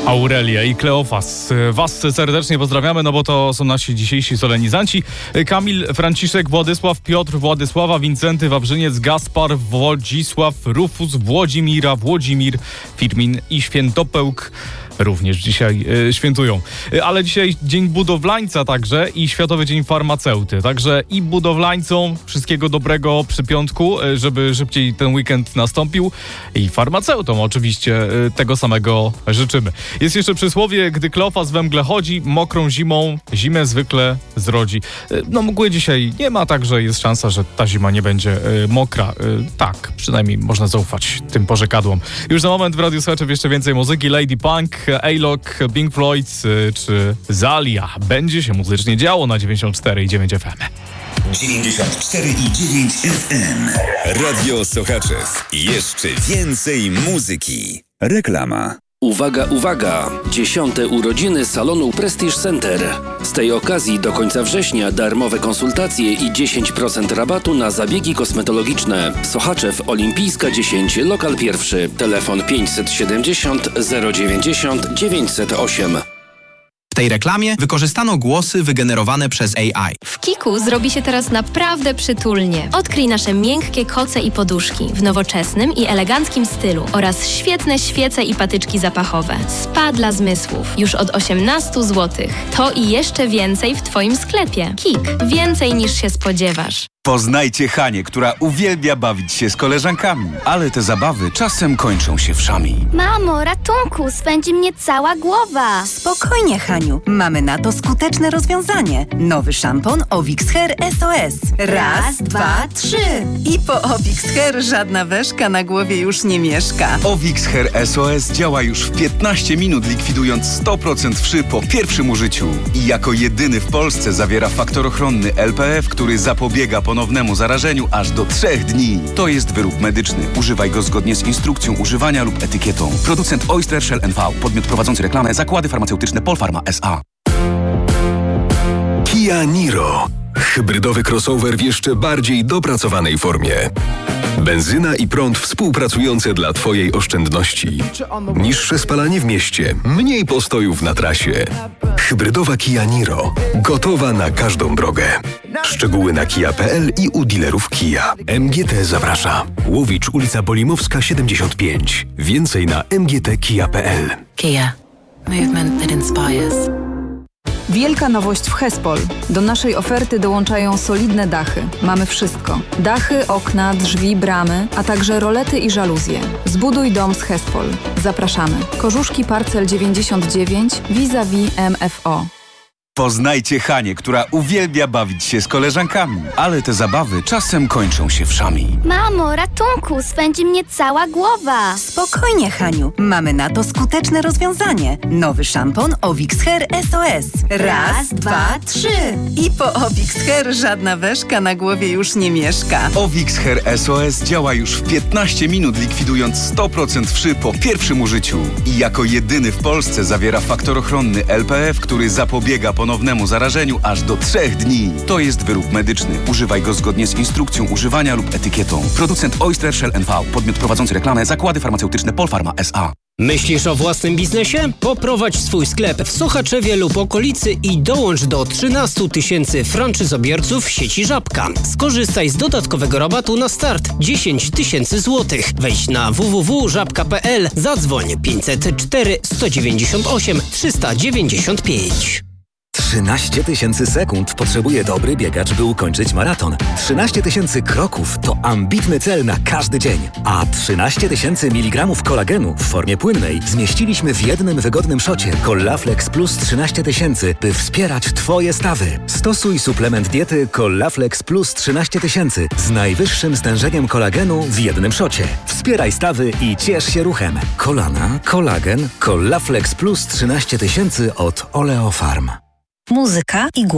Aurelia i Kleofas. Was serdecznie pozdrawiamy, no bo to są nasi dzisiejsi solenizanci. Kamil, Franciszek, Władysław, Piotr, Władysława, Wincenty, Wawrzyniec, Gaspar, Wodzisław, Rufus, Włodzimira, Włodzimir, Firmin i Świętopełk również dzisiaj świętują. Ale dzisiaj Dzień Budowlańca także i Światowy Dzień Farmaceuty. Także i budowlańcom wszystkiego dobrego przy piątku, żeby szybciej ten weekend nastąpił, i farmaceutom oczywiście tego samego życzymy. Jest jeszcze przysłowie: gdy Kleofas we mgle chodzi, mokrą zimą zimę zwykle zrodzi. No mgły dzisiaj nie ma, także jest szansa, że ta zima nie będzie mokra. Tak, przynajmniej można zaufać tym porzekadłom. Już za moment w Radiu Słuchaczów jeszcze więcej muzyki. Lady Punk, A-Lock, Pink Floyd czy Zalia. Będzie się muzycznie działo na 94,9 FM. 94,9 FM. Radio Słuchaczów. Jeszcze więcej muzyki. Reklama. Uwaga, uwaga! 10. urodziny salonu Prestige Center. Z tej okazji do końca września darmowe konsultacje i 10% rabatu na zabiegi kosmetologiczne. Sochaczew, Olimpijska 10, lokal pierwszy. Telefon 570 090 908. W tej reklamie wykorzystano głosy wygenerowane przez AI. W Kiku zrobi się teraz naprawdę przytulnie. Odkryj nasze miękkie koce i poduszki w nowoczesnym i eleganckim stylu oraz świetne świece i patyczki zapachowe. Spa dla zmysłów już od 18 zł. To i jeszcze więcej w Twoim sklepie. Kik. Więcej niż się spodziewasz. Poznajcie Hanię, która uwielbia bawić się z koleżankami, ale te zabawy czasem kończą się wszami. Mamo, ratunku, swędzi mnie cała głowa. Spokojnie, Haniu, mamy na to skuteczne rozwiązanie. Nowy szampon Ovix Hair SOS. Raz, dwa, trzy. I po Ovix Hair żadna weszka na głowie już nie mieszka. Ovix Hair SOS działa już w 15 minut, likwidując 100% wszy po pierwszym użyciu. I jako jedyny w Polsce zawiera faktor ochronny LPF, który zapobiega ponownemu zarażeniu aż do 3 dni. To jest wyrób medyczny. Używaj go zgodnie z instrukcją używania lub etykietą. Producent Oyster Shell NV. Podmiot prowadzący reklamę. Zakłady farmaceutyczne Polpharma S.A. Kia Niro. Hybrydowy crossover w jeszcze bardziej dopracowanej formie. Benzyna i prąd współpracujące dla Twojej oszczędności. Niższe spalanie w mieście, mniej postojów na trasie. Hybrydowa Kia Niro. Gotowa na każdą drogę. Szczegóły na kia.pl i u dealerów Kia. MGT zaprasza. Łowicz, ulica Bolimowska 75. Więcej na mgtkia.pl. Kia. Movement that inspires. Wielka nowość w Hespol. Do naszej oferty dołączają solidne dachy. Mamy wszystko. Dachy, okna, drzwi, bramy, a także rolety i żaluzje. Zbuduj dom z Hespol. Zapraszamy. Korzuszki Parcel 99 vis-a-vis MFO. Poznajcie Hanię, która uwielbia bawić się z koleżankami, ale te zabawy czasem kończą się wszami. Mamo, ratunku, swędzi mnie cała głowa. Spokojnie, Haniu, mamy na to skuteczne rozwiązanie. Nowy szampon Ovix Hair SOS. Raz, dwa, trzy. I po Ovix Hair żadna weszka na głowie już nie mieszka. Ovix Hair SOS działa już w 15 minut, likwidując 100% wszy po pierwszym użyciu. I jako jedyny w Polsce zawiera faktor ochronny LPF, który zapobiega ponownemu zarażeniu aż do 3 dni. To jest wyrób medyczny. Używaj go zgodnie z instrukcją używania lub etykietą. Producent Oyster Shell NV. Podmiot prowadzący reklamę. Zakłady farmaceutyczne Polpharma S.A. Myślisz o własnym biznesie? Poprowadź swój sklep w Sochaczewie lub okolicy i dołącz do 13 000 franczyzobiorców sieci Żabka. Skorzystaj z dodatkowego rabatu na start 10 000 złotych. Wejdź na www.żabka.pl. Zadzwoń 504 198 395. 13 000 sekund potrzebuje dobry biegacz, by ukończyć maraton. 13 000 kroków to ambitny cel na każdy dzień. A 13 000 mg kolagenu w formie płynnej zmieściliśmy w jednym wygodnym szocie Collaflex Plus 13 000, by wspierać Twoje stawy. Stosuj suplement diety Collaflex Plus 13 000 z najwyższym stężeniem kolagenu w jednym szocie. Wspieraj stawy i ciesz się ruchem. Kolana, kolagen, Collaflex Plus 13 000 od Oleofarm. Muzyka i głos.